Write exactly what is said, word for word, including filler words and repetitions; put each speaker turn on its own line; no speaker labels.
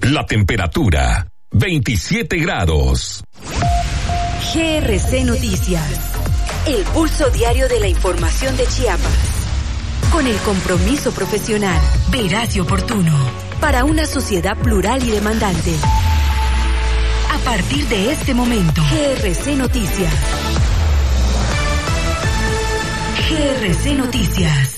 La temperatura, veintisiete grados.
G R C Noticias. El pulso diario de la información de Chiapas. Con el compromiso profesional, veraz y oportuno. Para una sociedad plural y demandante. A partir de este momento, G R C Noticias. G R C Noticias.